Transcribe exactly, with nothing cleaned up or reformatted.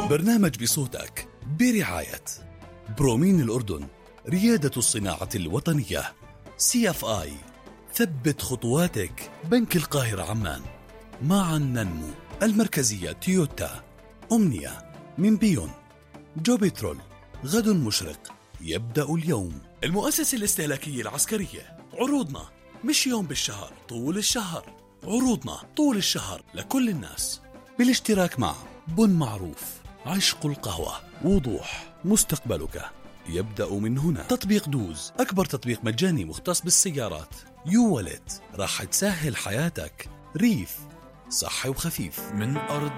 برنامج بصوتك برعاية برومين الأردن، ريادة الصناعة الوطنية. سي اف آي، ثبت خطواتك. بنك القاهرة عمان، معا ننمو. المركزية تويوتا. أمنية من بيون. جو بترول، غد مشرق يبدأ اليوم. المؤسسة الاستهلاكية العسكرية، عروضنا مش يوم بالشهر، طول الشهر. عروضنا طول الشهر لكل الناس، بالاشتراك مع بن معروف، عشق القهوة، وضوح. مستقبلك يبدأ من هنا. تطبيق دوز، أكبر تطبيق مجاني مختص بالسيارات. يو ولت، راح تسهل حياتك. ريف، صحي وخفيف. من أرض